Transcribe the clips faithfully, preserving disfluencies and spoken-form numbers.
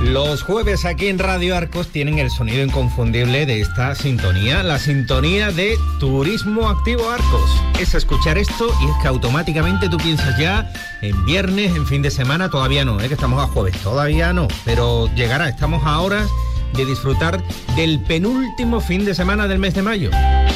Los jueves aquí en Radio Arcos tienen el sonido inconfundible de esta sintonía, la sintonía de Turismo Activo Arcos. Es escuchar esto y es que automáticamente tú piensas ya en viernes, en fin de semana, todavía no, ¿eh? Que estamos a jueves, todavía no, pero llegará, estamos a horas de disfrutar del penúltimo fin de semana del mes de mayo.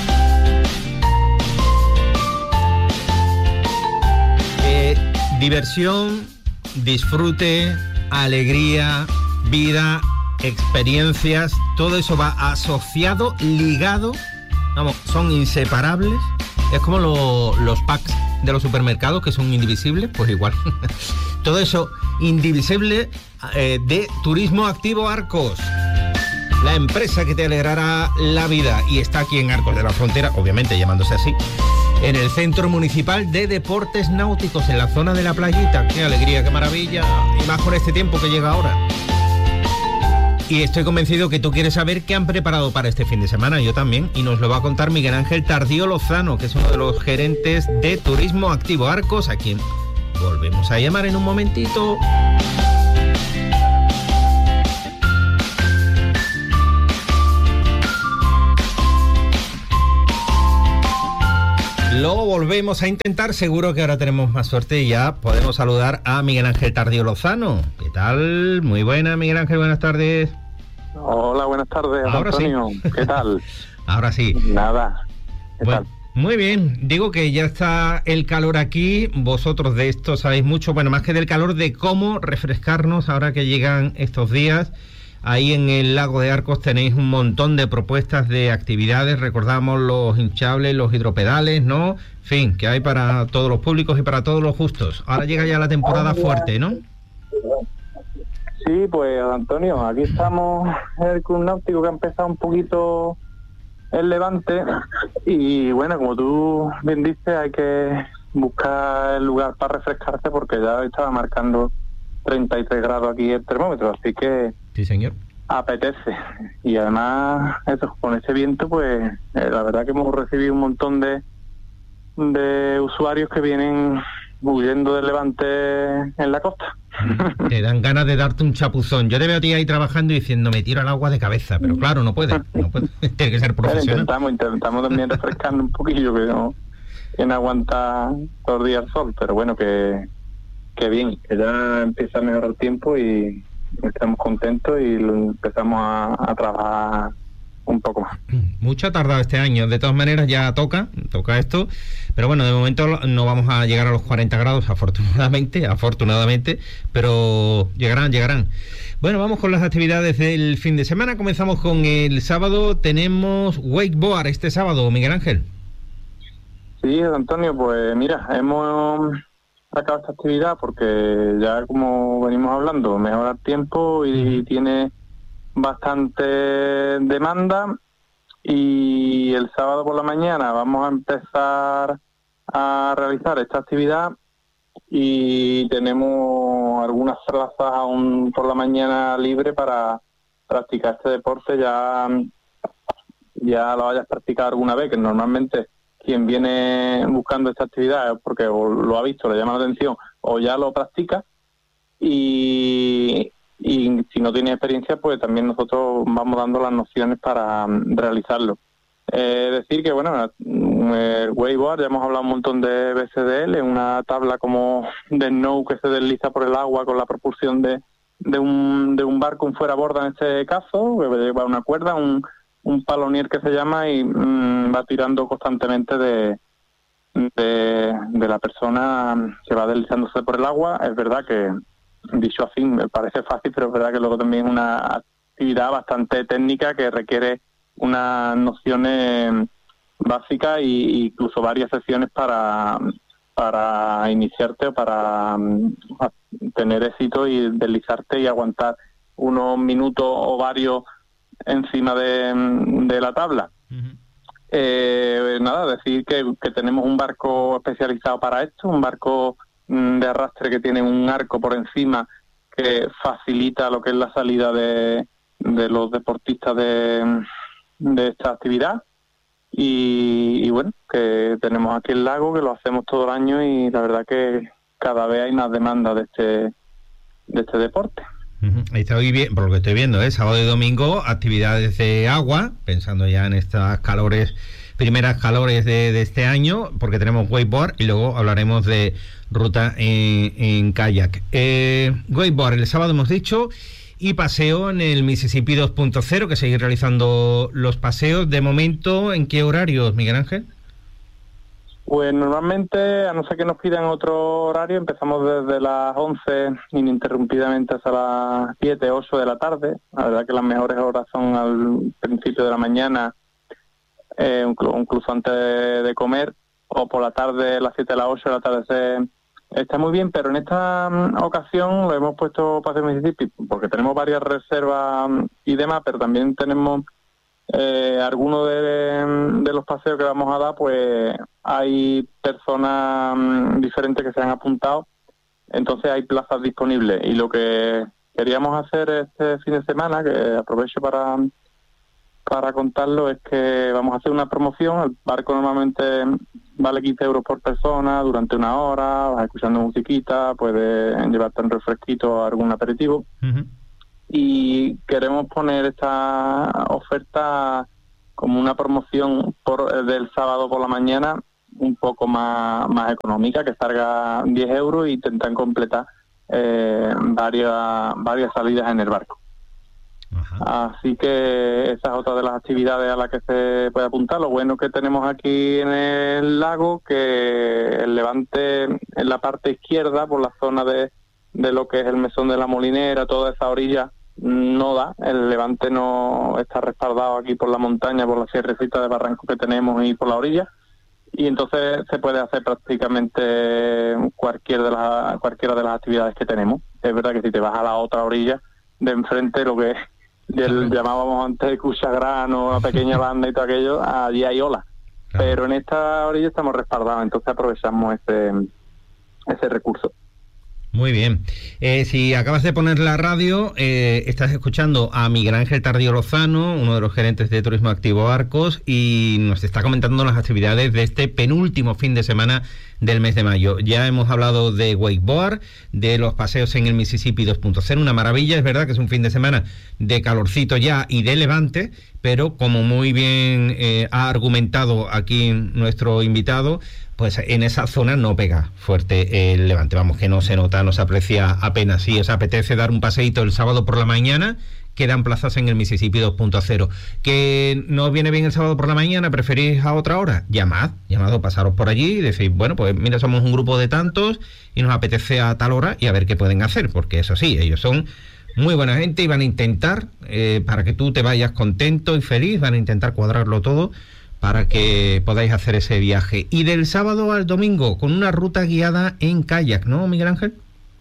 Eh, diversión, disfrute, alegría, vida, experiencias, todo eso va asociado, ligado, vamos, son inseparables. Es como lo, los packs de los supermercados que son indivisibles, pues igual. Todo eso indivisible eh, de Turismo Activo Arcos, la empresa que te alegrará la vida, y está aquí en Arcos de la Frontera, obviamente llamándose así, en el Centro Municipal de Deportes Náuticos, en la zona de la playita. Qué alegría, qué maravilla, y más con este tiempo que llega ahora. Y estoy convencido que tú quieres saber qué han preparado para este fin de semana, yo también, y nos lo va a contar Miguel Ángel Tardío Lozano, que es uno de los gerentes de Turismo Activo Arcos, a quien volvemos a llamar en un momentito. Lo volvemos a intentar, seguro que ahora tenemos más suerte y ya podemos saludar a Miguel Ángel Tardío Lozano. ¿Qué tal? Muy buena, Miguel Ángel, buenas tardes. Hola, buenas tardes, ahora Antonio. Sí. ¿Qué tal? Ahora sí. Nada. ¿Qué bueno, tal? Muy bien, digo que ya está el calor aquí, vosotros de esto sabéis mucho, bueno, más que del calor, de cómo refrescarnos ahora que llegan estos días. Ahí en el lago de Arcos tenéis un montón de propuestas de actividades, recordamos los hinchables, los hidropedales, ¿no? En fin, que hay para todos los públicos y para todos los gustos. Ahora llega ya la temporada fuerte, ¿no? Sí, pues Antonio, aquí estamos en el Club Náutico, que ha empezado un poquito el levante, y bueno, como tú bien dices, hay que buscar el lugar para refrescarse, porque ya estaba marcando treinta y tres grados aquí el termómetro, así que sí, señor, apetece. Y además, eso, con ese viento, pues eh, la verdad que hemos recibido un montón de de usuarios que vienen huyendo del levante en la costa. Te dan ganas de darte un chapuzón. Yo te veo a ti ahí trabajando y diciendo, me tiro al agua de cabeza, pero claro, no puede, no puede. Tiene que ser profesional. Intentamos, intentamos también refrescarnos un poquillo, que no, que no aguanta todos los días el sol, pero bueno, que que bien, que ya empieza a mejorar el tiempo y estamos contentos y lo empezamos a, a trabajar un poco más. Mucho ha tardado este año, de todas maneras ya toca, toca esto, pero bueno, de momento no vamos a llegar a los cuarenta grados, afortunadamente, afortunadamente, pero llegarán, llegarán. Bueno, vamos con las actividades del fin de semana. Comenzamos con el sábado, tenemos wakeboard este sábado, Miguel Ángel. Sí, Antonio, pues mira, hemos sacado esta actividad porque ya, como venimos hablando, mejora el tiempo y tiene bastante demanda, y el sábado por la mañana vamos a empezar a realizar esta actividad y tenemos algunas plazas aún por la mañana libre para practicar este deporte. Ya ya lo hayas practicado alguna vez, que normalmente quien viene buscando esta actividad es porque o lo ha visto, le llama la atención, o ya lo practica, y, y si no tiene experiencia, pues también nosotros vamos dando las nociones para um, realizarlo. Eh, decir que, bueno, el wakeboard, ya hemos hablado un montón de veces de él, es una tabla como de snow que se desliza por el agua con la propulsión de, de, un, de un barco, un fuera borda en este caso, que lleva una cuerda, un un palonier que se llama, y mmm, va tirando constantemente de, de de la persona que va deslizándose por el agua. Es verdad que, dicho así, me parece fácil, pero es verdad que luego también es una actividad bastante técnica que requiere unas nociones básicas e incluso varias sesiones para para iniciarte o para um, tener éxito y deslizarte y aguantar unos minutos o varios encima de, de la tabla. Uh-huh. Eh, nada, decir que, que tenemos un barco especializado para esto, un barco mm, de arrastre que tiene un arco por encima que facilita lo que es la salida de, de los deportistas de, de esta actividad. Y, y bueno, que tenemos aquí el lago, que lo hacemos todo el año, y la verdad que cada vez hay más demanda de este de este deporte. Uh-huh. Ahí está hoy bien, por lo que estoy viendo, ¿eh? Sábado y domingo, actividades de agua, pensando ya en estas calores, primeras calores de, de este año, porque tenemos wakeboard y luego hablaremos de ruta en, en kayak. Eh, wakeboard el sábado hemos dicho, y paseo en el Mississippi dos punto cero, que seguir realizando los paseos. De momento, ¿en qué horarios, Miguel Ángel? Pues normalmente, a no ser que nos pidan otro horario, empezamos desde las once ininterrumpidamente hasta las siete, ocho de la tarde. La verdad que las mejores horas son al principio de la mañana, eh, incluso antes de comer, o por la tarde, las siete, las ocho de la tarde se, está muy bien, pero en esta ocasión lo hemos puesto Paseo Mississippi porque tenemos varias reservas y demás, pero también tenemos... Eh, algunos de, de los paseos que vamos a dar, pues hay personas um, diferentes que se han apuntado, entonces hay plazas disponibles. Y lo que queríamos hacer este fin de semana, que aprovecho para para contarlo, es que vamos a hacer una promoción. El barco normalmente vale quince euros por persona durante una hora, vas escuchando musiquita, puedes llevarte un refresquito o algún aperitivo. Uh-huh. Y queremos poner esta oferta como una promoción por del sábado por la mañana un poco más, más económica, que salga diez euros y intentan completar eh, varias varias salidas en el barco. Ajá. Así que esa es otra de las actividades a las que se puede apuntar. Lo bueno que tenemos aquí en el lago, que el levante en la parte izquierda, por la zona de, de lo que es el mesón de la Molinera, toda esa orilla, no da, el levante no está respaldado aquí por la montaña, por la sierrecita de barranco que tenemos y por la orilla, y entonces se puede hacer prácticamente cualquier de las, cualquiera de las actividades que tenemos. Es verdad que si te vas a la otra orilla de enfrente, lo que el, llamábamos antes cuchagrano, una pequeña banda y todo aquello, allí hay olas, claro. Pero en esta orilla estamos respaldados, entonces aprovechamos ese, ese recurso. Muy bien. Eh, si acabas de poner la radio, eh, estás escuchando a Miguel Ángel Tardío Lozano, uno de los gerentes de Turismo Activo Arcos, y nos está comentando las actividades de este penúltimo fin de semana del mes de mayo. Ya hemos hablado de wakeboard, de los paseos en el Mississippi dos punto cero, una maravilla. Es verdad que es un fin de semana de calorcito ya y de levante, pero como muy bien eh, ha argumentado aquí nuestro invitado, pues en esa zona no pega fuerte el levante, vamos, que no se nota, no se aprecia apenas. Si os apetece dar un paseíto el sábado por la mañana, quedan plazas en el Mississippi dos punto cero. ¿Que no os viene bien el sábado por la mañana, preferís a otra hora? Llamad, llamad o pasaros por allí y decís, bueno, pues mira, somos un grupo de tantos y nos apetece a tal hora, y a ver qué pueden hacer, porque eso sí, ellos son muy buena gente y van a intentar, eh, para que tú te vayas contento y feliz, van a intentar cuadrarlo todo para que podáis hacer ese viaje. Y del sábado al domingo, con una ruta guiada en kayak, ¿no, Miguel Ángel?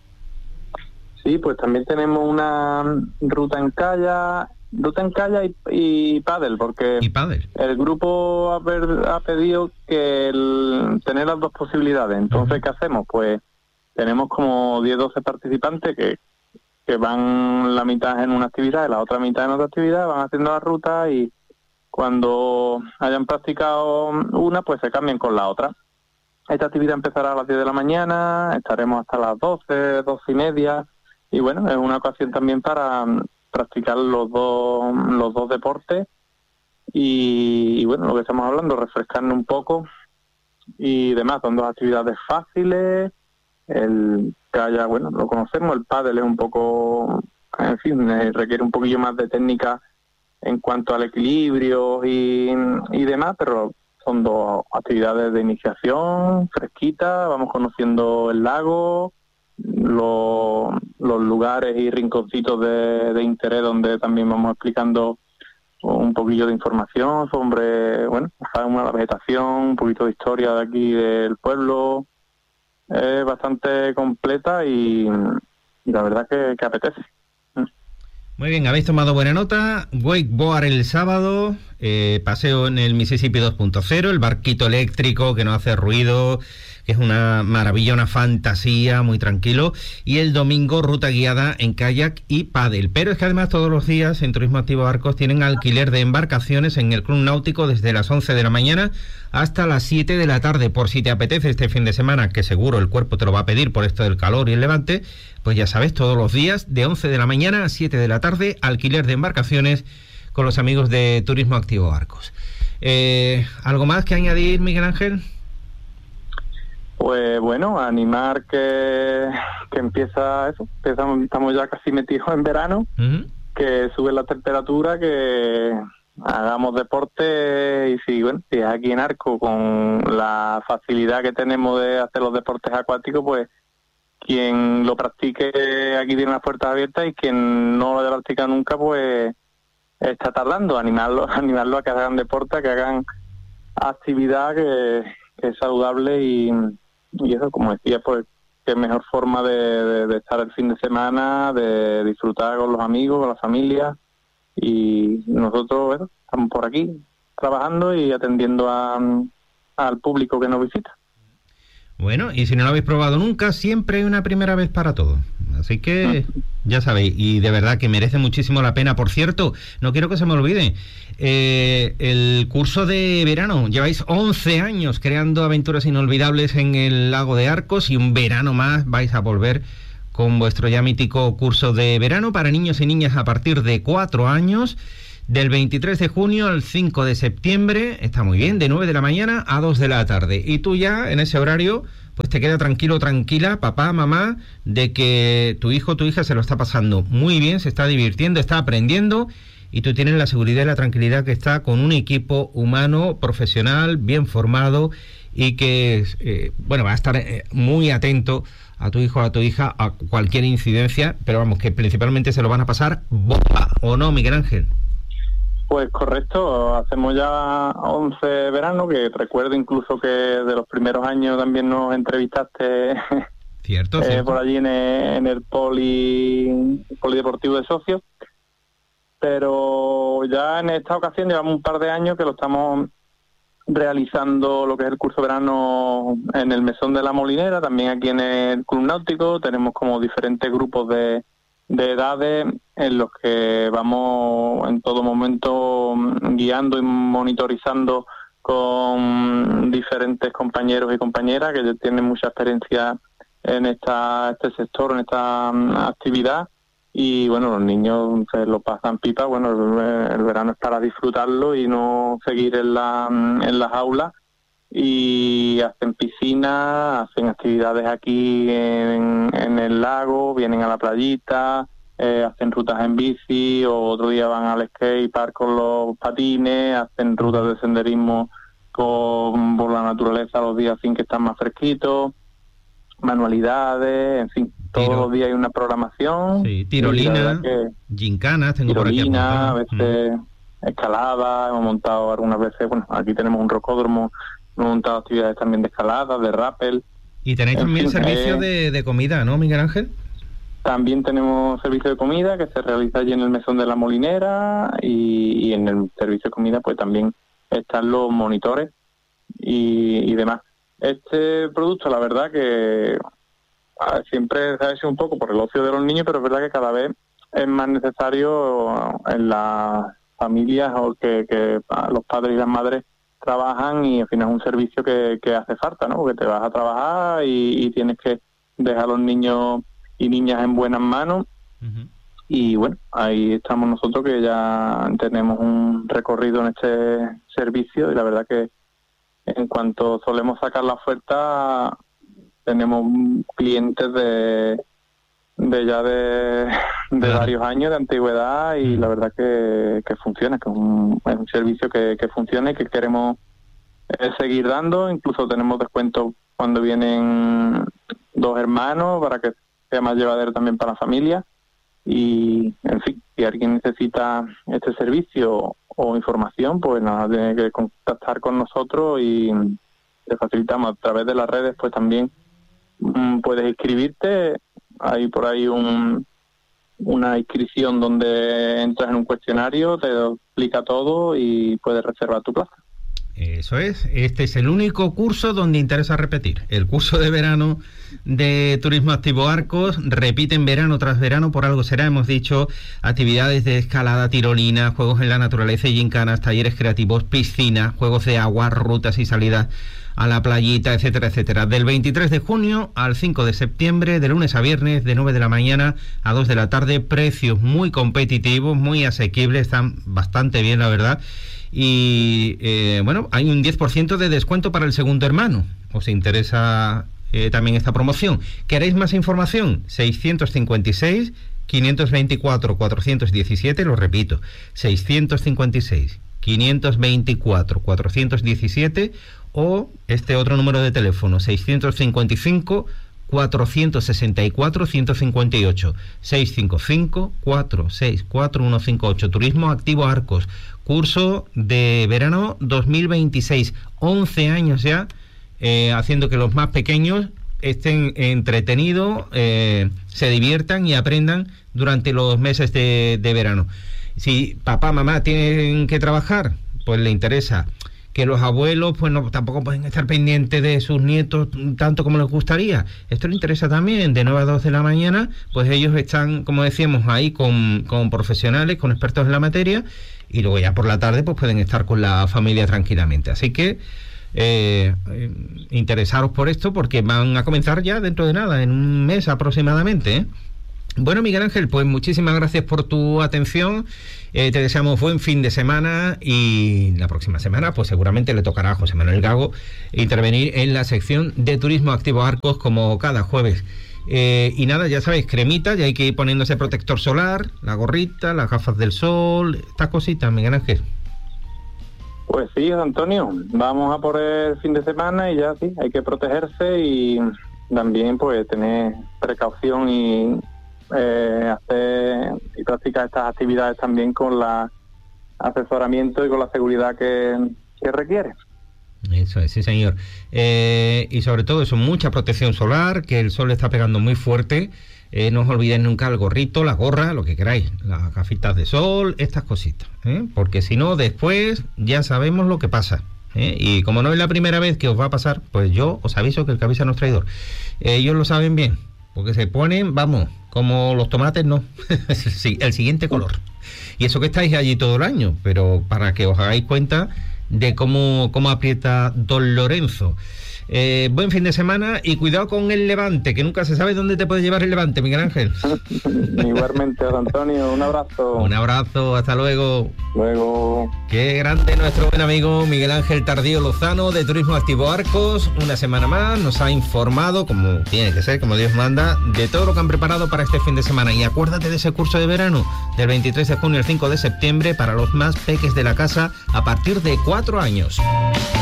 Sí, pues también tenemos una ruta en kayak, ruta en kayak y, y pádel, porque ¿Y pádel? El grupo ha, per, ha pedido que el, tener las dos posibilidades. Entonces, uh-huh. ¿qué hacemos? Pues tenemos como diez, doce participantes que, que van la mitad en una actividad y la otra mitad en otra actividad, van haciendo la ruta y cuando hayan practicado una, pues se cambian con la otra. Esta actividad empezará a las diez de la mañana, estaremos hasta las doce, doce y media, y bueno, es una ocasión también para practicar los dos los dos deportes y, y bueno, lo que estamos hablando, refrescarnos un poco y demás. Son dos actividades fáciles. El kayak, bueno, lo conocemos, el pádel es un poco, en fin, requiere un poquillo más de técnica en cuanto al equilibrio y, y demás, pero son dos actividades de iniciación, fresquita, vamos conociendo el lago, lo, los lugares y rinconcitos de, de interés donde también vamos explicando un poquillo de información sobre, bueno, la vegetación, un poquito de historia de aquí del pueblo. Es bastante completa y, y la verdad que, que apetece. Muy bien, habéis tomado buena nota. Wakeboard el sábado eh, paseo en el Mississippi dos punto cero, el barquito eléctrico que no hace ruido, que es una maravilla, una fantasía, muy tranquilo, y el domingo ruta guiada en kayak y pádel. Pero es que además todos los días en Turismo Activo Arcos tienen alquiler de embarcaciones en el Club Náutico desde las once de la mañana hasta las siete de la tarde. Por si te apetece este fin de semana, que seguro el cuerpo te lo va a pedir por esto del calor y el levante, pues ya sabes, todos los días de once de la mañana a siete de la tarde, alquiler de embarcaciones con los amigos de Turismo Activo Arcos. Eh, ¿Algo más que añadir, Miguel Ángel? Pues bueno, animar que, que empieza eso, empezamos, estamos ya casi metidos en verano, uh-huh. que sube la temperatura, que hagamos deporte y si, bueno, si es aquí en Arco con la facilidad que tenemos de hacer los deportes acuáticos, pues quien lo practique aquí tiene las puertas abiertas y quien no lo haya practicado nunca, pues está tardando, animarlo, animarlo a que hagan deporte, a que hagan actividad que, que es saludable y... Y eso, como decía, pues qué mejor forma de, de, de estar el fin de semana, de disfrutar con los amigos, con la familia. Y nosotros, bueno, estamos por aquí trabajando y atendiendo a, al público que nos visita. Bueno, y si no lo habéis probado nunca, siempre hay una primera vez para todo. Así que ya sabéis, y de verdad que merece muchísimo la pena. Por cierto, no quiero que se me olvide, eh, el curso de verano, lleváis once años creando aventuras inolvidables en el lago de Arcos y un verano más vais a volver con vuestro ya mítico curso de verano para niños y niñas a partir de cuatro años, del veintitrés de junio al cinco de septiembre, está muy bien, de nueve de la mañana a dos de la tarde. Y tú ya en ese horario, pues te queda tranquilo, tranquila, papá, mamá, de que tu hijo o tu hija se lo está pasando muy bien, se está divirtiendo, está aprendiendo, y tú tienes la seguridad y la tranquilidad que está con un equipo humano, profesional, bien formado, y que, eh, bueno, va a estar eh, muy atento a tu hijo o a tu hija a cualquier incidencia, pero vamos, que principalmente se lo van a pasar bomba, ¿o no, Miguel Ángel? Pues correcto, hacemos ya once veranos, que recuerdo incluso que de los primeros años también nos entrevistaste cierto, eh, cierto. por allí en el, en el poli, polideportivo de socios, pero ya en esta ocasión llevamos un par de años que lo estamos realizando lo que es el curso verano en el Mesón de la Molinera, también aquí en el Club Náutico. Tenemos como diferentes grupos de de edades en los que vamos en todo momento guiando y monitorizando con diferentes compañeros y compañeras que tienen mucha experiencia en esta este sector, en esta um, actividad. Y bueno, los niños se lo pasan pipa. Bueno, el, el verano es para disfrutarlo y no seguir en la en las aulas. Y hacen piscina, hacen actividades aquí en, en el lago, vienen a la playita, eh, hacen rutas en bici, o otro día van al skate park con los patines, hacen rutas de senderismo con, por la naturaleza los días sin que están más fresquitos, manualidades, en fin, todos Tiro. los días hay una programación. Sí, tirolina, gincanas, tengo tirolina, por aquí a veces mm. escalada, hemos montado algunas veces, bueno, aquí tenemos un rocódromo, hemos montado actividades también de escalada, de rappel. Y tenéis en también fin, servicio eh, de, de comida, ¿no, Miguel Ángel? También tenemos servicio de comida que se realiza allí en el Mesón de la Molinera, y, y en el servicio de comida pues también están los monitores y, y demás. Este producto, la verdad que ver, siempre se ha hecho un poco por el ocio de los niños, pero es verdad que cada vez es más necesario en las familias o que, que los padres y las madres trabajan, y al final es un servicio que, que hace falta, ¿no? Porque te vas a trabajar y, y tienes que dejar a los niños y niñas en buenas manos. Uh-huh. Y bueno, ahí estamos nosotros, que ya tenemos un recorrido en este servicio, y la verdad que en cuanto solemos sacar la oferta tenemos clientes de de ya de, de claro. varios años de antigüedad, y mm. la verdad que, que funciona, que es un, es un servicio que, que funciona y que queremos eh, seguir dando. Incluso tenemos descuentos cuando vienen dos hermanos, para que sea más llevadero también para la familia. Y en fin, si alguien necesita este servicio o información, pues nada, tiene que contactar con nosotros y le facilitamos a través de las redes. Pues también mmm, puedes inscribirte. Hay por ahí un una inscripción donde entras en un cuestionario, te explica todo y puedes reservar tu plaza. Eso es, este es el único curso donde interesa repetir. El curso de verano de Turismo Activo Arcos repiten verano tras verano, por algo será, hemos dicho, actividades de escalada, tirolina, juegos en la naturaleza y gincanas, talleres creativos, piscina, juegos de agua, rutas y salidas a la playita, etcétera, etcétera. Del veintitrés de junio al cinco de septiembre, de lunes a viernes, de nueve de la mañana a dos de la tarde, precios muy competitivos, muy asequibles, están bastante bien, la verdad. Y eh, bueno, hay un diez por ciento de descuento para el segundo hermano. ¿Os interesa eh, también esta promoción? ¿Queréis más información? seiscientos cincuenta y seis, quinientos veinticuatro, cuatrocientos diecisiete, lo repito, seiscientos cincuenta y seis, quinientos veinticuatro, cuatrocientos diecisiete, o este otro número de teléfono, seiscientos cincuenta y cinco, cuatrocientos sesenta y cuatro, ciento cincuenta y ocho, seiscientos cincuenta y cinco, cuatrocientos sesenta y cuatro, ciento cincuenta y ocho. Turismo Activo Arcos, curso de verano dos mil veintiséis, once años ya, eh, haciendo que los más pequeños estén entretenidos, eh, se diviertan y aprendan durante los meses de, de verano. Si papá, mamá tienen que trabajar, pues le interesa. Que los abuelos pues no tampoco pueden estar pendientes de sus nietos tanto como les gustaría. Esto le interesa también, de nueve a dos de la mañana, pues ellos están, como decíamos, ahí con, con profesionales, con expertos en la materia, y luego ya por la tarde pues pueden estar con la familia tranquilamente. Así que eh, eh, interesaros por esto, porque van a comenzar ya dentro de nada, en un mes aproximadamente, ¿eh? Bueno, Miguel Ángel, pues muchísimas gracias por tu atención, eh, te deseamos buen fin de semana, y la próxima semana pues seguramente le tocará a José Manuel Gago intervenir en la sección de Turismo Activo Arcos como cada jueves. Eh, y nada, ya sabéis, cremita, ya hay que ir poniéndose protector solar, la gorrita, las gafas del sol, estas cositas, Miguel Ángel. Pues sí, Antonio, vamos a por el fin de semana y ya sí, hay que protegerse y también pues tener precaución y Eh, hacer y practicar estas actividades también con la asesoramiento y con la seguridad que, que requiere. Eso es, sí señor. Eh, y sobre todo eso, mucha protección solar, que el sol está pegando muy fuerte. Eh, no os olvidéis nunca el gorrito, la gorra, lo que queráis, las gafitas de sol, estas cositas, ¿eh? Porque si no, después ya sabemos lo que pasa, ¿eh? Y como no es la primera vez que os va a pasar, pues yo os aviso que el que avisa no es traidor. Eh, ellos lo saben bien, porque se ponen, vamos, como los tomates, no, el siguiente color. Y eso que estáis allí todo el año, pero para que os hagáis cuenta de cómo, cómo aprieta Don Lorenzo. Eh, buen fin de semana y cuidado con el Levante, que nunca se sabe dónde te puede llevar el Levante, Miguel Ángel. Igualmente, Antonio, un abrazo. Un abrazo, hasta luego. Luego. Qué grande nuestro buen amigo Miguel Ángel Tardío Lozano de Turismo Activo Arcos. Una semana más nos ha informado, como tiene que ser, como Dios manda, de todo lo que han preparado para este fin de semana. Y acuérdate de ese curso de verano del veintitrés de junio al cinco de septiembre para los más peques de la casa a partir de cuatro años.